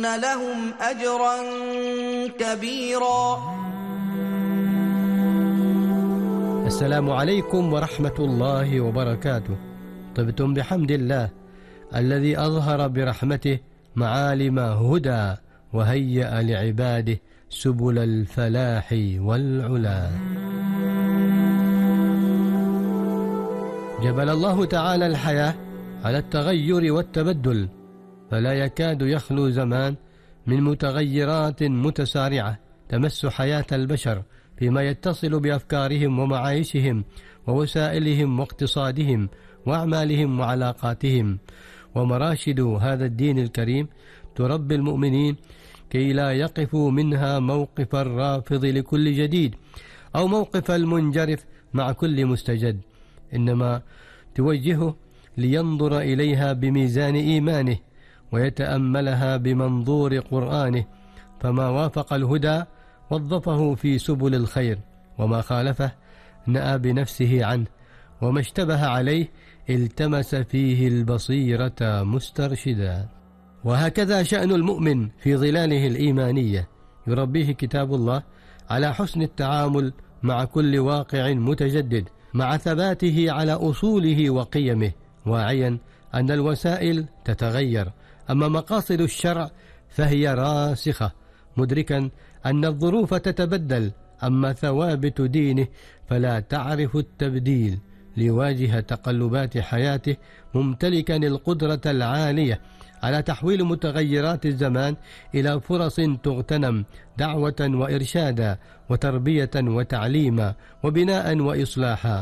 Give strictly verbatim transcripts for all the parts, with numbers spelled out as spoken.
لهم أجرا كبيرا. السلام عليكم ورحمة الله وبركاته. طبتم بحمد الله الذي أظهر برحمته معالم هدى وهيأ لعباده سبل الفلاح والعلا. جبل الله تعالى الحياة على التغير والتبدل، فلا يكاد يخلو زمان من متغيرات متسارعة تمس حياة البشر فيما يتصل بأفكارهم ومعايشهم ووسائلهم واقتصادهم وأعمالهم وعلاقاتهم. ومراشد هذا الدين الكريم تربي المؤمنين كي لا يقفوا منها موقف الرافض لكل جديد أو موقف المنجرف مع كل مستجد، إنما توجهه لينظر إليها بميزان إيمانه ويتأملها بمنظور قرآنه، فما وافق الهدى وظفه في سبل الخير، وما خالفه نأى بنفسه عنه، وما اشتبه عليه التمس فيه البصيرة مسترشدا. وهكذا شأن المؤمن في ظلاله الإيمانية، يربيه كتاب الله على حسن التعامل مع كل واقع متجدد، مع ثباته على أصوله وقيمه، واعيا أن الوسائل تتغير، أما مقاصد الشرع فهي راسخة، مدركا أن الظروف تتبدل، أما ثوابت دينه فلا تعرف التبديل، ليواجه تقلبات حياته ممتلكا القدرة العالية على تحويل متغيرات الزمان إلى فرص تغتنم دعوة وإرشادا وتربية وتعليما وبناء وإصلاحا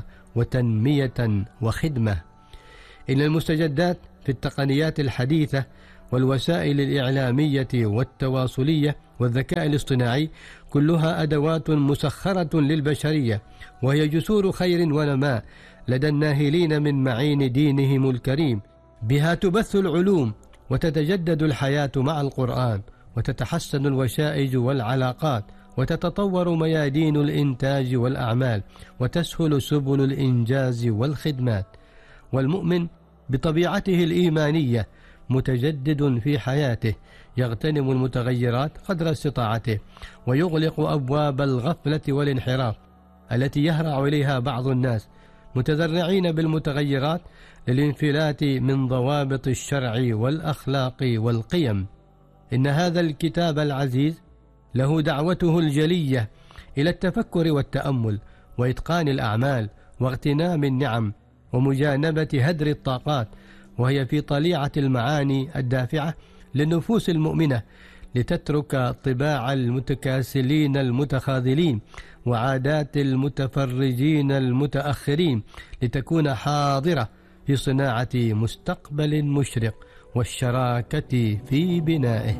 وتنمية وخدمة. إن المستجدات في التقنيات الحديثة والوسائل الإعلامية والتواصلية والذكاء الاصطناعي كلها أدوات مسخرة للبشرية، وهي جسور خير ونماء لدى الناهلين من معين دينهم الكريم. بها تبث العلوم وتتجدد الحياة مع القرآن، وتتحسن الوشائج والعلاقات، وتتطور ميادين الإنتاج والأعمال، وتسهل سبل الإنجاز والخدمات. والمؤمن بطبيعته الإيمانية متجدد في حياته، يغتنم المتغيرات قدر استطاعته، ويغلق أبواب الغفلة والانحراف التي يهرع إليها بعض الناس، متذرعين بالمتغيرات للانفلات من ضوابط الشرع والأخلاق والقيم. إن هذا الكتاب العزيز له دعوته الجلية إلى التفكر والتأمل وإتقان الأعمال واغتنام النعم ومجانبة هدر الطاقات، وهي في طليعة المعاني الدافعة للنفوس المؤمنة، لتترك طباع المتكاسلين المتخاذلين وعادات المتفرجين المتأخرين، لتكون حاضرة في صناعة مستقبل مشرق والشراكة في بنائه.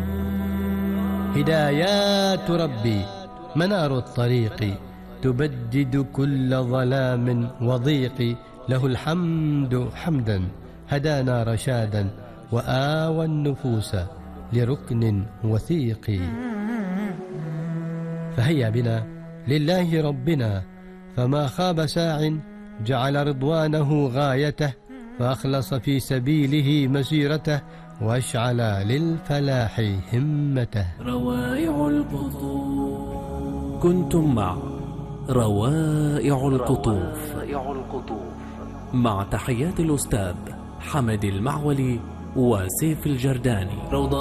هدايات ربي منار الطريق، تبدد كل ظلام وضيق، له الحمد حمدا هدانا رشادا، وآوى النفوس لركن وثيق. فهيا بنا لله ربنا، فما خاب ساع جعل رضوانه غايته، فأخلص في سبيله مسيرته، واشعل للفلاح همته. روائع القطوف. كنتم مع روائع القطوف مع تحيات الأستاذ حمد المعولي وسيف الجرداني.